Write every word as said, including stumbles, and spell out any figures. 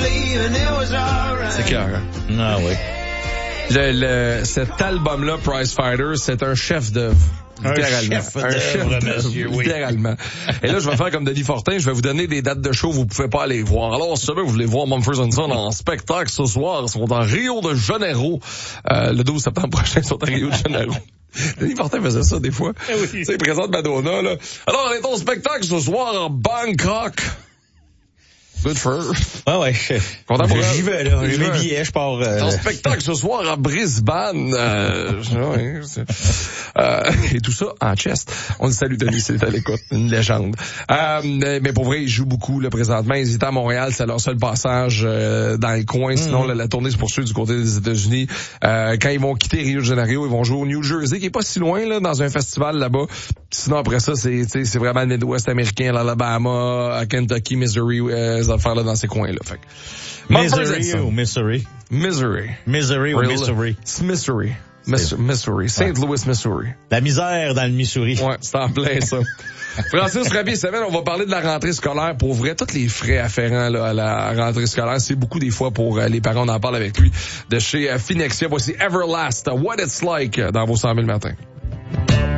C'est clair, hein? Ah oui. Le, le, cet album-là, Prize Fighter, c'est un chef d'œuvre. Littéralement. Un chef d'œuvre, un chef monsieur, oui. Littéralement. Et là, je vais faire comme Denis Fortin, je vais vous donner des dates de show, vous pouvez pas aller voir. Alors, si jamais vous voulez voir Mumford and Sons en spectacle ce soir, ils sont en Rio de Janeiro. Euh, le douze septembre prochain, ils sont à Rio de Janeiro. Denis Fortin faisait ça des fois. Eh oui. Tu sais, il présente Madonna, là. Alors, on est au spectacle ce soir en Bangkok. Good for her. Ouais, ouais. Content pour elle. J'y vais, là. J'ai mes billets, je pars. Euh... En spectacle ce soir à Brisbane. Euh, ouais, euh, et tout ça en chest. On le salue, Denis, c'est à l'écoute. Une légende. Euh, mais pour vrai, ils jouent beaucoup, là, présentement. Ils étaient à Montréal, c'est leur seul passage euh, dans les coins. Sinon, mm. la, la tournée se poursuit du côté des États-Unis. Euh, quand ils vont quitter Rio de Janeiro, ils vont jouer au New Jersey, qui est pas si loin, là, dans un festival là-bas. Sinon, après ça, c'est, c'est vraiment le Midwest américain, l'Alabama, à Kentucky, Missouri, euh, affaires là dans ces coins-là. Fait que... Missouri ou Missouri? Missouri. Missouri ou Missouri? Missouri. Missouri. Saint Louis, Missouri. La misère dans le Missouri. Ouais, c'est en plein ça. Francis Rabi-Semaine, on va parler de la rentrée scolaire. Pour vrai, tous les frais afférents là, à la rentrée scolaire, c'est beaucoup des fois pour euh, les parents. On en parle avec lui de chez euh, Finexia. Voici Everlast, What It's Like dans vos cent mille matins.